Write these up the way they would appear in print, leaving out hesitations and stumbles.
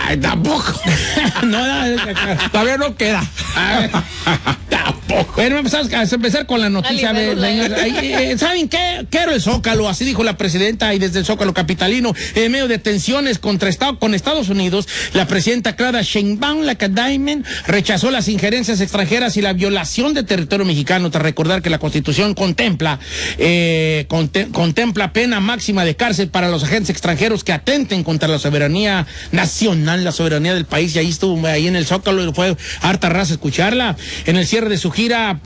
Ay, tampoco. Todavía no queda. Tampoco. Bueno, vamos a empezar con la noticia. ¿Saben qué? Quiero el Zócalo, así dijo la presidenta, y desde el Zócalo capitalino, en medio de tensiones con Estados Unidos, la presidenta Claudia Sheinbaum, la Cadaimen, rechazó las injerencias extranjeras y la violación de territorio mexicano, tras recordar que la Constitución contempla pena máxima de cárcel para los agentes extranjeros que atenten contra la soberanía nacional, la soberanía del país. Y ahí estuvo, ahí en el Zócalo, y fue harta raza escucharla. En el cierre de su gira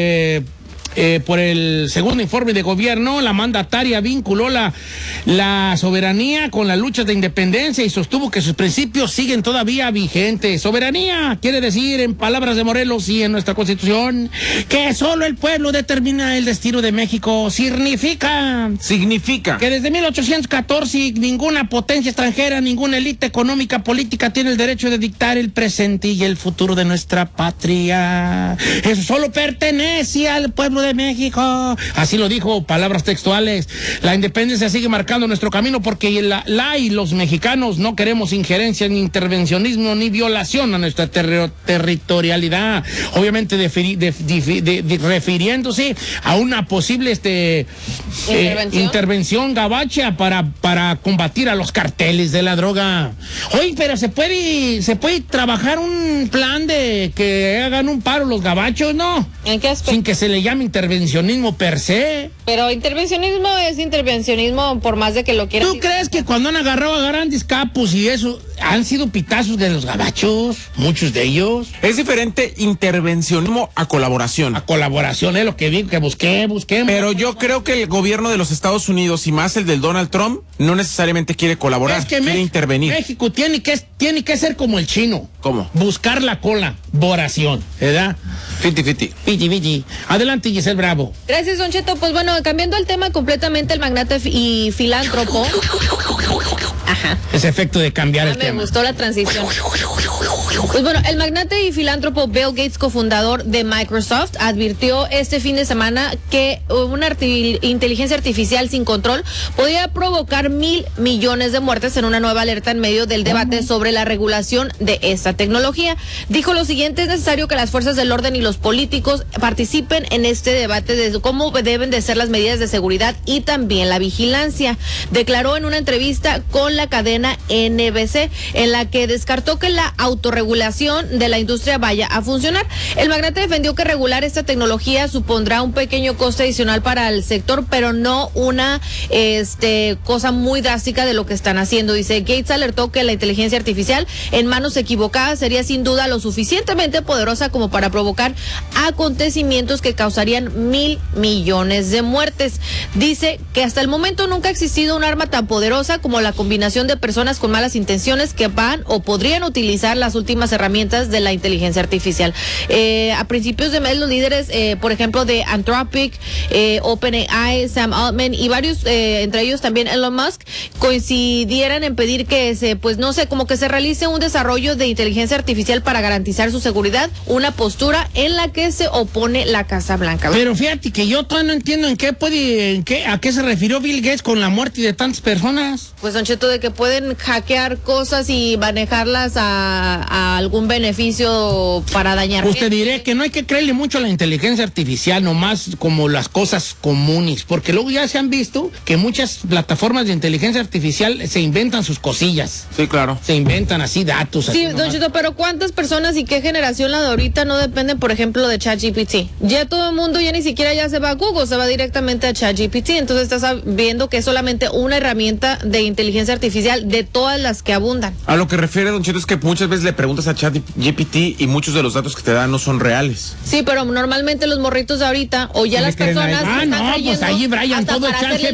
por el segundo informe de gobierno, la mandataria vinculó la soberanía con las luchas de independencia y sostuvo que sus principios siguen todavía vigentes. Soberanía quiere decir, en palabras de Morelos y en nuestra Constitución, que solo el pueblo determina el destino de México. Significa que desde 1814 ninguna potencia extranjera, ninguna élite económica, política tiene el derecho de dictar el presente y el futuro de nuestra patria. Eso solo pertenece al pueblo de México. Así lo dijo, palabras textuales. La independencia sigue marcando nuestro camino porque y los mexicanos no queremos injerencia, ni intervencionismo, ni violación a nuestra territorialidad. Obviamente refiriéndose a una posible intervención gabacha para combatir a los carteles de la droga. Oye, pero se puede trabajar un plan de que hagan un paro los gabachos, ¿no? ¿En qué aspecto? Sin que se le llame intervencionismo per se. Pero intervencionismo es intervencionismo por más de que lo quieran. ¿Tú crees que cuando han agarrado a grandes capos y eso, han sido pitazos de los gabachos? Muchos de ellos. Es diferente intervencionismo a colaboración. A colaboración es lo que digo, que busquemos. Pero yo creo que el gobierno de los Estados Unidos, y más el del Donald Trump, no necesariamente quiere colaborar, quiere intervenir. México tiene que ser como el chino. ¿Cómo? Buscar la colaboración, ¿verdad? Fiti. Adelante, Giselle Bravo. Gracias, Don Cheto. Pues bueno, cambiando el tema completamente, el magnate y filántropo. Ajá. Ese efecto de cambiar el tema. Me gustó la transición. Pues bueno, el magnate y filántropo Bill Gates, cofundador de Microsoft, advirtió este fin de semana que una inteligencia artificial sin control podría provocar 1,000 millones de muertes en una nueva alerta en medio del debate sobre la regulación de esta tecnología. Dijo lo siguiente: es necesario que las fuerzas del orden y los políticos participen en este debate de cómo deben de ser las medidas de seguridad y también la vigilancia. Declaró en una entrevista con la cadena NBC, en la que descartó que la autorregulación de la industria vaya a funcionar. El magnate defendió que regular esta tecnología supondrá un pequeño coste adicional para el sector, pero no una cosa muy drástica de lo que están haciendo. Dice, Gates alertó que la inteligencia artificial en manos equivocadas sería sin duda lo suficientemente poderosa como para provocar acontecimientos que causarían 1,000 millones de muertes. Dice que hasta el momento nunca ha existido un arma tan poderosa como la combinación de personas con malas intenciones que van o podrían utilizar las últimas herramientas de la inteligencia artificial. A principios de mes, los líderes, por ejemplo, de Anthropic, OpenAI, Sam Altman y varios, entre ellos también Elon Musk, coincidieran en pedir que como que se realice un desarrollo de inteligencia artificial para garantizar su seguridad, una postura en la que se opone la Casa Blanca. Pero fíjate que yo todavía no entiendo a qué se refirió Bill Gates con la muerte de tantas personas. Pues, Don Cheto, de que pueden hackear cosas y manejarlas a algún beneficio para dañar. Pues te diré que no hay que creerle mucho a la inteligencia artificial, nomás como las cosas comunes, porque luego ya se han visto que muchas plataformas de inteligencia artificial se inventan sus cosillas. Sí, claro. Se inventan así datos. Sí, así Don Cheto, pero ¿cuántas personas y qué generación la de ahorita no dependen, por ejemplo, de ChatGPT? Ya todo el mundo ya ni siquiera ya se va a Google, se va directamente a ChatGPT. Entonces estás viendo que es solamente una herramienta de inteligencia artificial de todas las que abundan. A lo que refiere, Don Cheto, es que muchas veces le preguntas a ChatGPT y muchos de los datos que te dan no son reales. Sí, pero normalmente los morritos de ahorita o ya las personas pues ahí, Brian, todo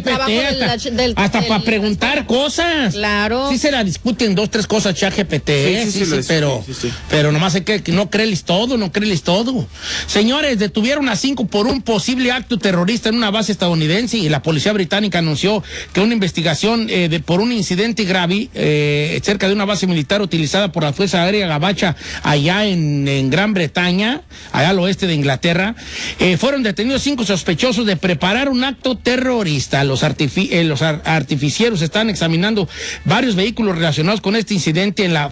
ChatGPT hasta para preguntar cosas. Claro. Sí se la discuten 2, 3 cosas ChatGPT, pero nomás hay que no creerles todo. Señores, detuvieron a 5 por un posible acto terrorista en una base estadounidense y la policía británica anunció que una investigación por un incidente grave cerca de una base militar utilizada por la Fuerza Aérea Gabacha allá en Gran Bretaña, allá al oeste de Inglaterra, fueron detenidos 5 sospechosos de preparar un acto terrorista. Los artificieros están examinando varios vehículos relacionados con este incidente en la